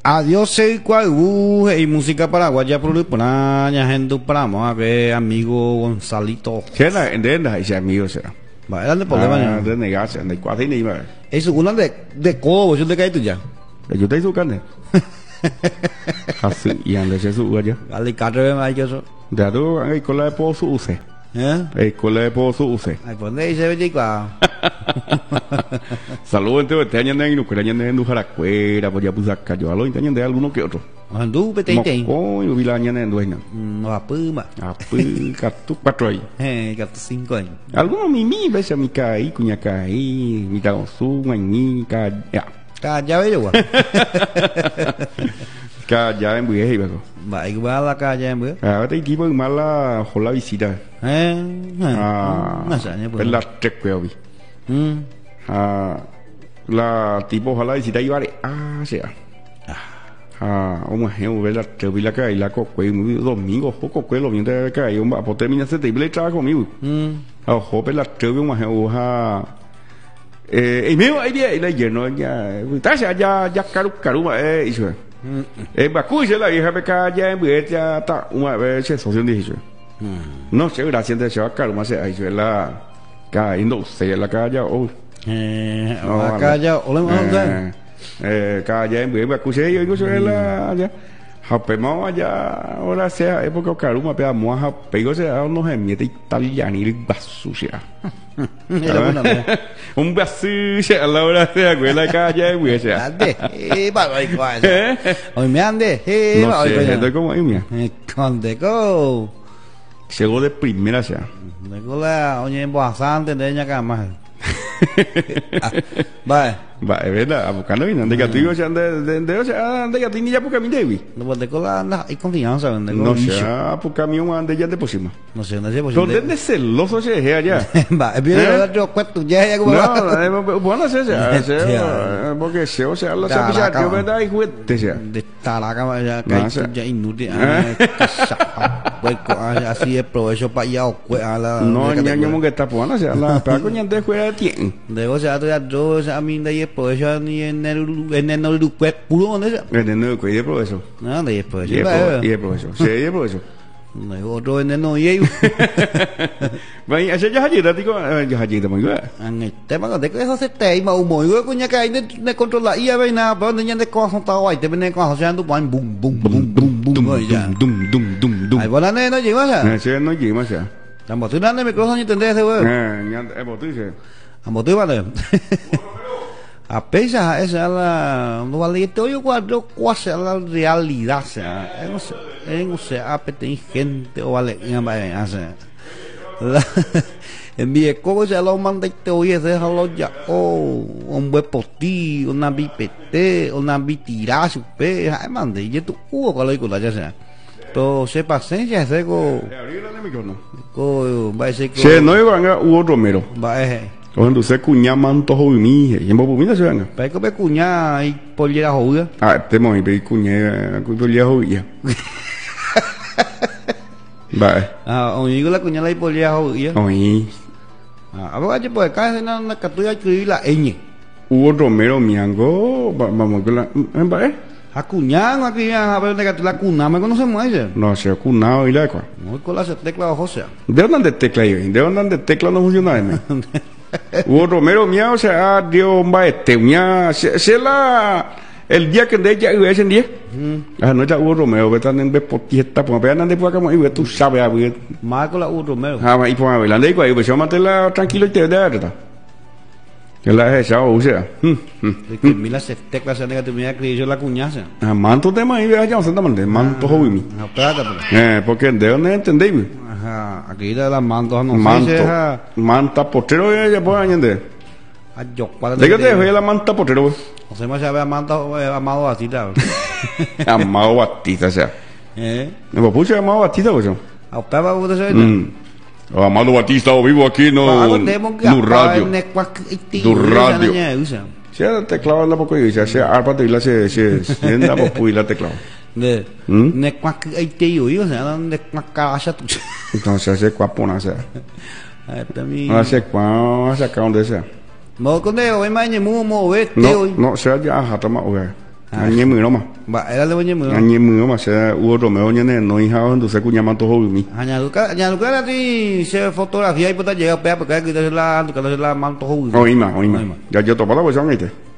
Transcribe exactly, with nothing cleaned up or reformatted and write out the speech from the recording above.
Adiós, eh, cuau, y música paraguaya por Lipona, gente para a ver, amigo Gonzalito. Thế là đến là sẽ miêu sẽ. Vậy là problema À, nha. đến này gã sẽ này quá thế này mà. Eso una de de cobo, yo te caí tú ya. Để chúng thấy số cân này. Thật sự yên là sẽ số chứ. Alicate mai que eso. Đã đó anh ấy có lẽ po số sẽ. ¿Eh? Ấy có lẽ po số sẽ. Ay, pues ahí se ve chica. Saludos entonces te añaden ahí no que añaden en lugar a cuera por ya pues acá yo alo añaden de alguno que otro. Andu pe tem tem. Oh, yo vi la añaden en dueña. No apu ma. Ah, pues catu cuatro ahí. Eh, gato cinco años. Algunos mimi ves a mi caí, cuña caí, mi ta su mañi ca ya. Ca ya ve yo. Ca ya en bữa hay bao. Vậy ba la ca ya bữa. Ah, thấy tipo mala hola visita. Eh. Ah, No sé, ya es la tres cuevi. Mm. Ah, la tipo hola visita iba de ah, sea. Ah, ông heo ve la trở vi la cái la có quê muy domingo ho có quê lo bien de cái ông bà pote mina se te ble tra conmigo. Mm. Ah, ho ve la trở vi ông heo ha. Eh, y mío ahí bien, le lleno ya. Ta se ya ya caru caru ma eh, eso. Eh, ba cu se la vieja pe ca ya en bữa ya ta uma ve se socio de eso. No sé, gracias de eso caru ma se ahí se la ca indo se la ca ya oh. Eh, No, acá ya, hola, hola. Eh, eh, cada día en bữa cu se yo yo se la ya. Học pe mo ya ora sea época caru ma pe mo ha pe go se no he mi italiani di basu se. Un basu se la ora sea quella ca ya en bữa se. Ande, eh, ba ơi coi. Ôi mẹ ande, eh, ba No ơi sé, coi. estoy como ahí mía. Con de go. Llegó de primera sea. De go la, oye, bastante de ella cama. Ba, Va, es verdad, buscando bien, de que tú ibas a de de de o sea, de que tú ni ya porque mi David. no de go la, la, hay confianza, de go. No sé, porque mi un ande ya de posima. No sé, no sé, pues. ¿Dónde de celoso se es allá? Va, viene ¿Eh? otro cuento ya ya como. No, bueno, se sea, porque se o sea, la Ya, sapilla, la yo cama. verdad y juguete sea. De estar la cama ya No, cae o sea. ya inútil. Pues así es provecho para allá o a la. No, ya yo que está bueno, o sea, la para coña de juega de tiempo. De o sea, ya yo o sea, a mí de ahí provecho ni en el en el no lu pues puro donde sea. De no, que de profesor. No, de después. Y de profesor. Sí, de profesor. No, otro en el no y Vậy sẽ cho gì đó thì có cho gì đó mọi người. anh ấy tema de que eso se te mà mỗi người có nhà cái này này controla ia vậy nào, bao nhiêu nhân con không tao vậy, thì bên này con họ sẽ ăn tụi bom bum bum bum bum bum rồi já. Dum dum dum dum. Ai bọn này nói gì mà sao? Nè, sẽ nói gì mà sẽ. Làm một thứ đó này microphone như thế này thôi. Nè, nhận em bảo tư sẽ. Làm một thứ mà này. A pesar esa la no vale todo yo cuadro cuasa la realidad sea en o en o sea apeten gente o vale en ba asa la en mi eco se lo manda te oye se lo ya oh un buen poti una bipete una bitira su pe ai mande y tu u con la con la ya sea to se paciencia se go Abrir el micrófono. go va ese Se no iba a Hugo Romero. va eh Cuando se cuña manto hoy mi, y en bobo mira se venga. pa que pe cuña y pollera joya. Ah, te mo y pe cuña, cu ya hoy ya. Vale. Ah, oye, la cuña la hipolia hoy. Oí. Ah, a ver, pues acá es una captura que la ñ. Hugo Romero miango, vamos con la, ¿eh? A cuña, aquí a ver de que la cuna, me conocemos ella. No sé, cunado y la cual. No con la tecla José. ¿De dónde ande tecla ahí? ¿De dónde ande tecla no funciona? Hugo Romero mía, o sea, Dios va este, mía, se la el día que de ella ese día. Ah, no ya Hugo Romero, ve tan en ve potieta, pues apenas ande por acá, y ve tú sabes a ver. Más con la U Romero. Ah, y pues a ver, la ley pues yo manténla tranquilo y te de verdad. Que la es esa, o sea. Que mira se tecla se nega tu mira que yo la cuñaza. Ah, manto tema ahí ve allá, o sea, también manto hoy mi. No plata pues. Eh, porque de dónde entendéis. Ajá, aquí de la manto no Manto, sé manta potero ya ya puede añadir. a yo para. ¿De qué te dejó la manta potero? O sea, más sabe manto amado así tal. Amado Batista, o sea. Eh. ¿Me puse Amado Batista o eso? A peba vos de Mm. Amado Batista, o vivo aquí no no radio. Do radio. Se te clava la poco y se hace arpa te la se se se anda poco y la te clava. De Mm. ne kwak ai te yo yo sea de kwak ka sa tu. Entonces se cuapona, o sea. Ah, también. No sé cuándo, no sé acá dónde sea. Mo con de hoy mañana mu mo ve te No, hoy. no, se ya hasta más, o sea. anh em mười nó mà Mbak era le banyak mưa. anh em mười mà sẽ uo Romeo như này nói hao tu sẽ kunya manto hou mi Hanya luka, hanya luka nanti saya fotografia ibu tak jaga apa apa kayak kita lah, kalau lah mantu. oh ima oh ima ya yo to para pues son este